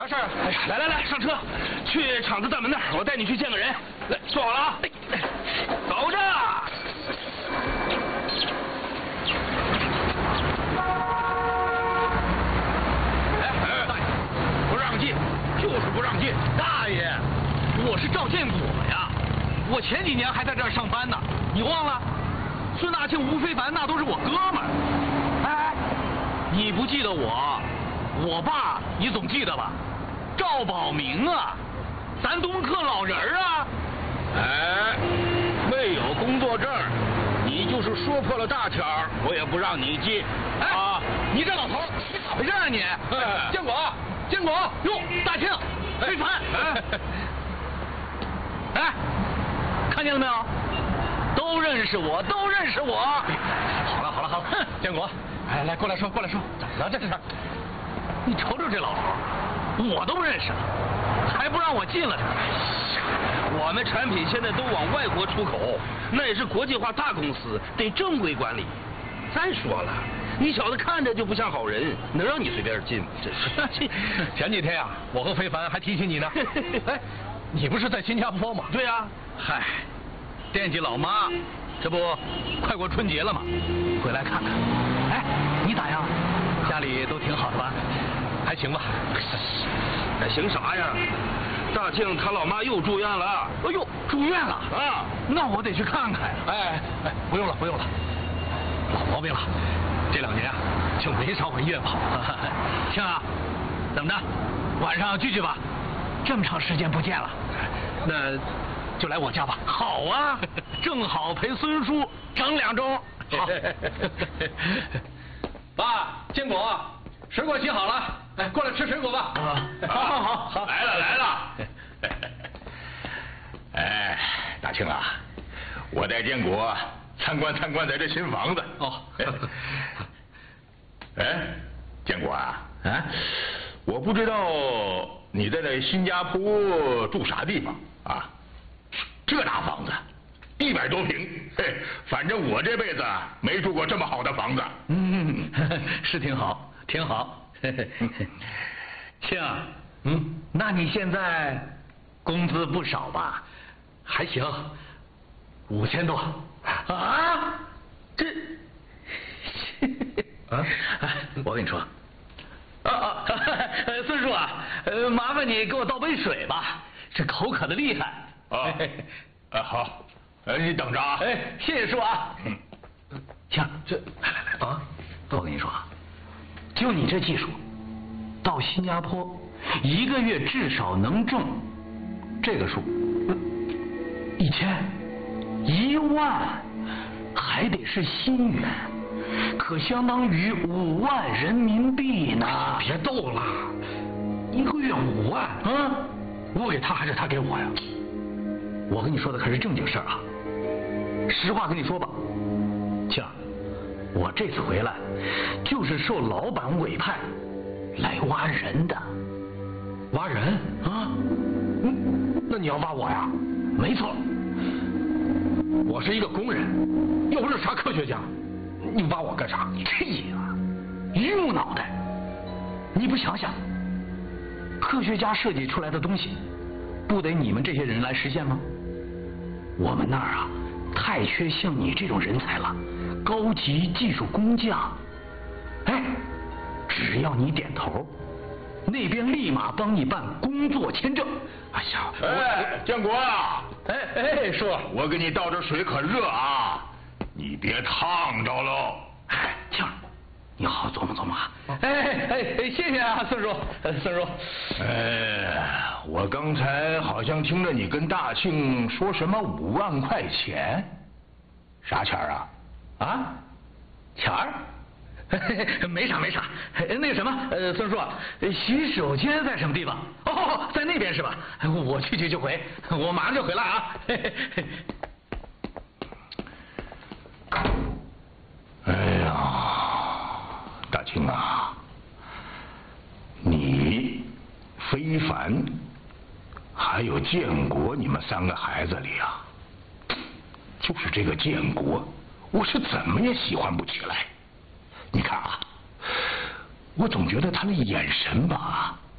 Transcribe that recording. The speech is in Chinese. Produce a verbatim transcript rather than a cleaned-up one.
啥事儿？哎呀，来来来，上车，去厂子大门那儿，我带你去见个人。来，坐好了啊，走着。哎哎，大爷，不让进，就是不让进。大爷，我是赵建国呀，我前几年还在这儿上班呢，你忘了？孙大庆、吴非凡那都是我哥们儿。哎，你不记得我？我爸你总记得吧？赵保明啊，咱东客老人啊。 哎，没有工作证，你就是说破了大条，我也不让你进。 哎， 啊， 你这老头，你咋回事啊你？ 哎、 建国，建国，哟，大庆，非凡，哎，哎，看见了没有？都认识我，都认识我。好了好了好了，哼，建国，哎，来过来说过来说，怎么了这是？你瞅瞅这老头，我都认识了，还不让我进了？我们产品现在都往外国出口，那也是国际化大公司，得正规管理。再说了，你小子看着就不像好人，能让你随便进吗？这是。 前几天呀、啊，我和非凡还提醒你呢。哎，你不是在新加坡吗？ 对呀、啊。 嗨，惦记老妈，这不快过春节了吗？回来看看。哎，你咋样？家里都挺好的吧？还行吧。 还行啥呀？大庆他老妈又住院了。哎呦，住院了啊！那我得去看看呀。 哎哎，不用了不用了，老毛病了。这两年啊，就没少往医院跑。 庆啊，怎么着？晚上聚聚吧。这么长时间不见了， 那就来我家吧。 好啊，正好陪孙叔整两盅。 好。爸，坚果，水果洗好了，哎，过来吃水果吧。 啊，好，好，好，好， 来了来了。哎，大庆啊，我带坚果参观参观咱这新房子。 哦。 哎，坚果啊，啊，我不知道你在那新加坡住啥地方啊？这大房子。一百多平，嘿，反正我这辈子没住过这么好的房子。 嗯，是挺好，挺好。 庆，嗯，那你现在工资不少吧？ 还行，五千多。 啊？这…… 啊？ 我跟你说，啊啊，孙叔啊，呃，麻烦你给我倒杯水吧，这口渴的厉害。 啊，啊好。哎，你等着啊！ 哎，谢谢叔啊。 嗯， 行，这来来来啊，我跟你说啊，就你这技术，到新加坡一个月至少能挣这个数，一千、一万，还得是新元，可相当于五万人民币呢。 别逗了，一个月五万啊！ 我给他还是他给我呀？ 我跟你说的可是正经事儿啊！实话跟你说吧，庆，我这次回来就是受老板委派来挖人的。 挖人啊？ 嗯，那你要挖我呀？ 没错， 我是一个工人，又不是啥科学家，你挖我干啥？ 这呀，榆木脑袋，你不想想，科学家设计出来的东西，不得你们这些人来实现吗？我们那儿啊，太缺像你这种人才了，高级技术工匠。哎，只要你点头，那边立马帮你办工作签证。哎呀， 哎，建国啊， 哎哎，叔， 我给你倒这水可热啊，你别烫着喽。 哎，庆儿，你好好琢磨琢磨啊。哎哎哎，谢谢啊，孙叔，孙叔。 哎，我刚才好像听着你跟大庆说什么五万块钱，啥钱啊？ 啊，钱儿？没啥没啥，那个什么，呃，孙叔，洗手间在什么地方？哦，在那边是吧？我去去就回，我马上就回来啊。 哎呀，大庆啊，你、非凡还有建国，你们三个孩子里啊，就是这个建国，我是怎么也喜欢不起来。你看啊，我总觉得他那眼神吧，